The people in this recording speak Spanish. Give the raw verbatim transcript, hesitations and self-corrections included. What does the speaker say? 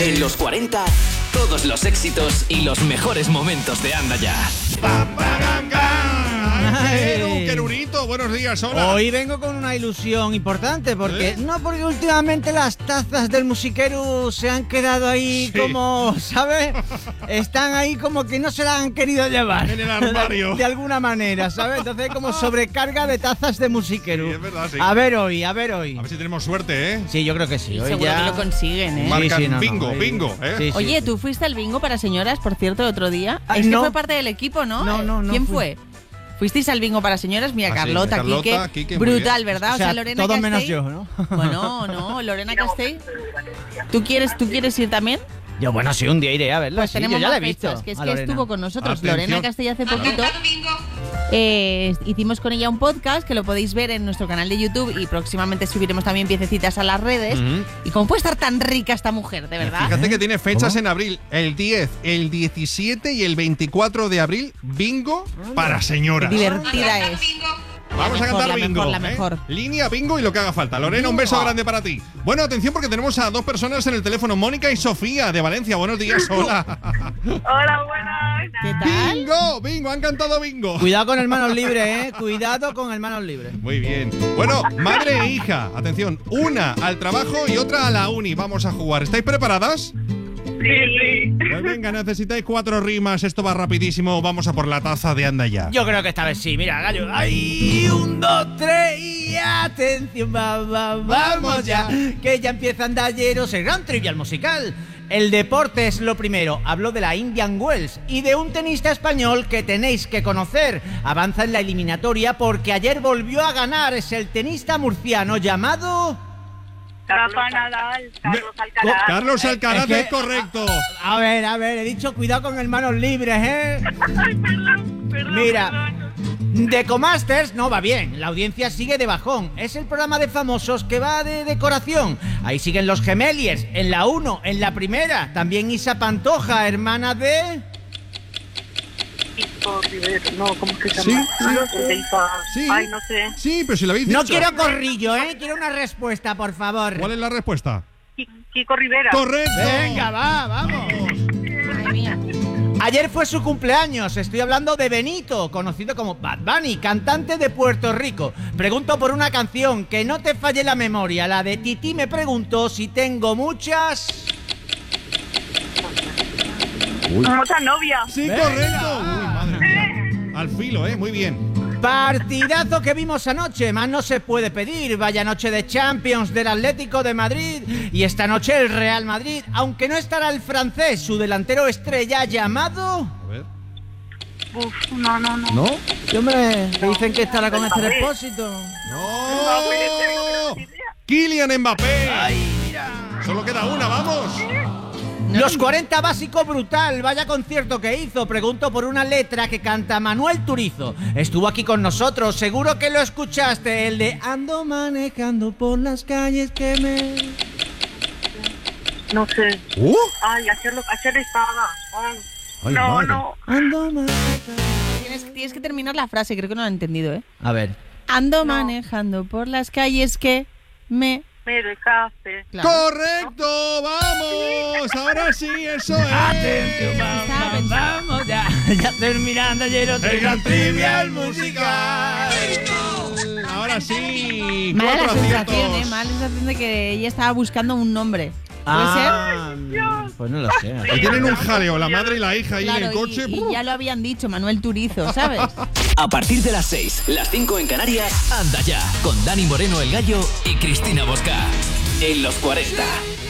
En los cuarenta, todos los éxitos y los mejores momentos de Anda Ya. Ay, Querurito, buenos días, hola. Hoy vengo con una ilusión importante, porque ¿Eh? no porque últimamente las tazas del musiquero se han quedado ahí sí. como, ¿sabes? Están ahí como que no se las han querido llevar. En el armario. De, de alguna manera, ¿sabes? Entonces hay como sobrecarga de tazas de musiquero. Sí, es verdad, sí. A ver hoy, a ver hoy. A ver si tenemos suerte, ¿eh? Sí, yo creo que sí. Hoy Seguro ya... que lo consiguen, ¿eh? Marcan Sí, sí, no, no, bingo, hoy- bingo, ¿eh? Sí, sí. Oye, tú fuiste al bingo para señoras, por cierto, el otro día. Ay, es que no. fue parte del equipo, ¿no? No, no, no ¿Quién fui. fue? Fuisteis al bingo para señoras, mira, Ah, sí, Carlota, Carlota, Quique, Quique, muy brutal, bien. ¿verdad? O sea, Lorena todo Castell. menos yo, ¿no? Bueno, no, Lorena Castell. ¿Tú quieres, ¿Tú quieres ir también? Yo, bueno, sí, un día iré a verla. Pues sí, tenemos yo ya la más he visto. fechas, que es a que Lorena. estuvo con nosotros. Atención. Lorena Castell hace poquito. Eh, hicimos con ella un podcast que lo podéis ver en nuestro canal de YouTube y próximamente subiremos también piececitas a las redes. Ujú. Y cómo puede estar tan rica esta mujer, de verdad. Fíjate que tiene fechas ¿Cómo? en abril, el diez, el diecisiete y el veinticuatro de abril, bingo para Qué señoras. divertida es. Vamos La a mejor, cantar la bingo. mejor, la ¿eh? mejor. Línea, bingo y lo que haga falta. Lorena, un beso grande para ti. Bueno, atención porque tenemos a dos personas en el teléfono, Mónica y Sofía de Valencia. Buenos días, hola. Hola, buenas. ¿Qué tal? Bingo, bingo, han cantado bingo. Cuidado con el manos libres, ¿eh? Cuidado con el manos libres. Muy bien. Bueno, madre e hija, atención, una al trabajo y otra a la uni. Vamos a jugar. ¿Estáis preparadas? Sí, sí. Pues venga, necesitáis cuatro rimas. Esto va rapidísimo. Vamos a por la taza de Anda Ya. Yo creo que esta vez sí. Mira, gallo. ¡Ay! Un, dos, tres y atención, va, va, vamos ya. Que ya empieza Andayeros, el gran trivial musical. El deporte es lo primero. Hablo de la Indian Wells y de un tenista español que tenéis que conocer. Avanza en la eliminatoria porque ayer volvió a ganar. Es el tenista murciano llamado... Rafa Nadal, Carlos Me- Alcaraz. Carlos Alcaraz Es que- es correcto. A ver, a ver, he dicho cuidado con el manos libres, ¿eh? Ay, perdón, perdón. Mira, perdón. Decomasters no va bien, la audiencia sigue de bajón. Es el programa de famosos que va de decoración. Ahí siguen los Gemeliers, en la uno, en la primera. También Isa Pantoja, hermana de... Kiko Rivero, no, ¿cómo se llama? Sí, sí. No sé, Isa. Sí. Ay, no sé. Sí, pero si lo habéis dicho. No quiero corrillo, ¿eh? Quiero una respuesta, por favor. ¿Cuál es la respuesta? Ki- Kiko Rivera. ¡Correcto! Venga, va, vamos. Madre mía. Ayer fue su cumpleaños, estoy hablando de Benito, conocido como Bad Bunny, cantante de Puerto Rico. Pregunto por una canción, que no te falle la memoria, la de Titi me preguntó si tengo muchas... Mucha novia. Sí, Venga. correcto. Uy, madre mía. Al filo, ¿eh? Muy bien. Partidazo que vimos anoche, más no se puede pedir. Vaya noche de Champions del Atlético de Madrid y esta noche el Real Madrid, aunque no estará el francés, su delantero estrella llamado... A ver. Uf, no, no, no. ¿No? Sí, hombre, me dicen que estará con este depósito. ¡No! Kylian Mbappé. Solo queda una, vamos. Los cuarenta básico brutal, vaya concierto que hizo. Pregunto por una letra que canta Manuel Turizo. Estuvo aquí con nosotros, seguro que lo escuchaste. El de ando manejando por las calles que me... No sé. Uh, Ay, ayer, lo, ayer estaba. Ay. Ay, no, madre. no. Ando manejando... Tienes, tienes que terminar la frase, creo que no lo he entendido, ¿eh? A ver. Ando No. manejando por las calles que me... Me dejaste. Claro. ¡Correcto! ¡Vamos! Ahora sí, eso es. Atención, vamos, vamos, ya, ya terminando ayer El gran trivial musical. Ahora sí. Mala la Cuatro sensación, aciertos. ¿eh? Mala la sensación de que ella estaba buscando un nombre. ¿Puede Ah, pues no lo sé. Y tienen un jaleo, la madre y la hija ahí ser? en el Claro, coche. y, y ya lo habían dicho, Manuel Turizo, ¿sabes? A partir de las seis, las cinco en Canarias, Anda Ya, con Dani Moreno el Gallo y Cristina Bosca. En los cuarenta.